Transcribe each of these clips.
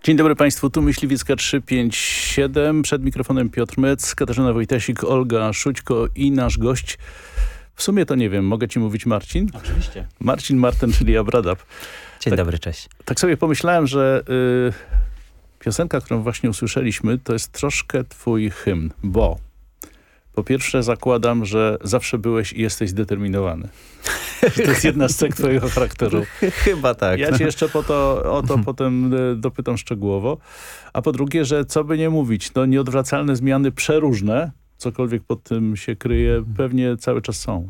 Dzień dobry Państwu, tu Myśliwicka 357, przed mikrofonem Piotr Mec, Katarzyna Wojtasik, Olga Szućko i nasz gość. W sumie to nie wiem, mogę ci mówić Marcin? Oczywiście. Marcin Marten, czyli Abradab. Dzień dobry, cześć. Tak sobie pomyślałem, że piosenka, którą właśnie usłyszeliśmy, to jest troszkę twój hymn, bo po pierwsze zakładam, że zawsze byłeś i jesteś zdeterminowany. To jest jedna z cech twojego charakteru. Chyba tak. Ja cię jeszcze o to potem dopytam szczegółowo. A po drugie, że co by nie mówić, no nieodwracalne zmiany przeróżne, cokolwiek pod tym się kryje, pewnie cały czas są.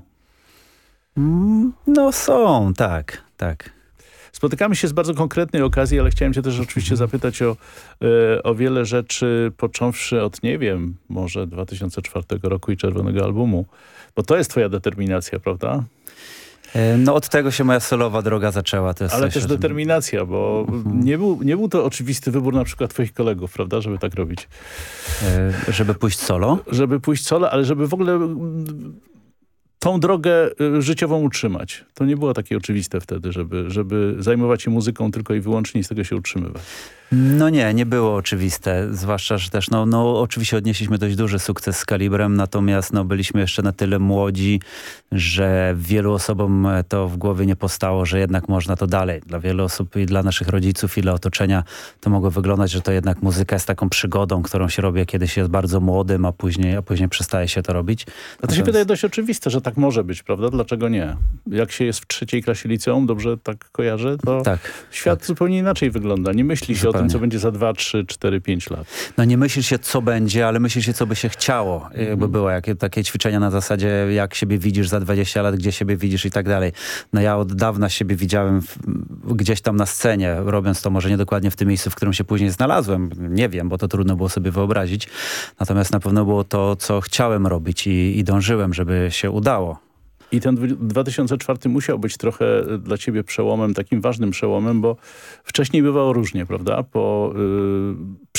No są, tak. Spotykamy się z bardzo konkretnej okazji, ale chciałem cię też oczywiście zapytać o wiele rzeczy, począwszy od, nie wiem, może 2004 roku i Czerwonego Albumu. Bo to jest twoja determinacja, prawda? No od tego się moja solowa droga zaczęła. To jest Ale coś, też determinacja, bo nie był to oczywisty wybór na przykład twoich kolegów, prawda, żeby tak robić. Żeby pójść solo? Żeby pójść solo, ale żeby w ogóle tą drogę życiową utrzymać. To nie było takie oczywiste wtedy, żeby zajmować się muzyką tylko i wyłącznie i z tego się utrzymywać. No nie było oczywiste, zwłaszcza, że też no oczywiście odnieśliśmy dość duży sukces z Kalibrem, natomiast byliśmy jeszcze na tyle młodzi, że wielu osobom to w głowie nie postało, że jednak można to dalej. Dla wielu osób i dla naszych rodziców i dla otoczenia to mogło wyglądać, że to jednak muzyka jest taką przygodą, którą się robi, kiedy się jest bardzo młodym, a później przestaje się to robić. A to się wydaje dość oczywiste, że tak może być, prawda? Dlaczego nie? Jak się jest w 3. klasie liceum, dobrze tak kojarzę, to świat zupełnie inaczej wygląda. Nie myśli się o tym, co będzie za 2, 3, 4, 5 lat. No nie myśli się, co będzie, ale myśli się, co by się chciało. Jakby było takie ćwiczenia na zasadzie, jak siebie widzisz za 20 lat, gdzie siebie widzisz i tak dalej. No ja od dawna siebie widziałem gdzieś tam na scenie, robiąc to może nie dokładnie w tym miejscu, w którym się później znalazłem. Nie wiem, bo to trudno było sobie wyobrazić. Natomiast na pewno było to, co chciałem robić i dążyłem, żeby się udało. I ten 2004 musiał być trochę dla ciebie przełomem, takim ważnym przełomem, bo wcześniej bywało różnie, prawda?